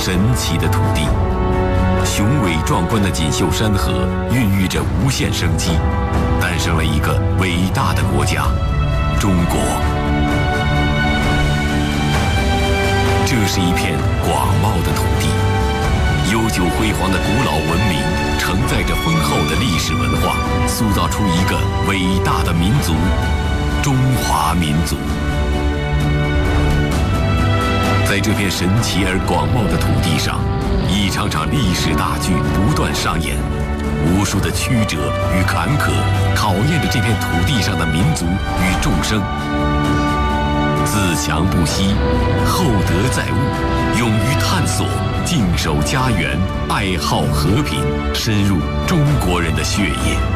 神奇的土地。雄伟壮观的锦绣山河孕育着无限生机，诞生了一个伟大的国家——中国。这是一片广袤的土地，悠久辉煌的古老文明承载着丰厚的历史文化，塑造出一个伟大的民族——中华民族。在这片神奇而广袤的土地上，一场场历史大剧不断上演，无数的曲折与坎坷考验着这片土地上的民族与众生。自强不息，厚德载物，勇于探索，敬守家园，爱好和平，深入中国人的血液。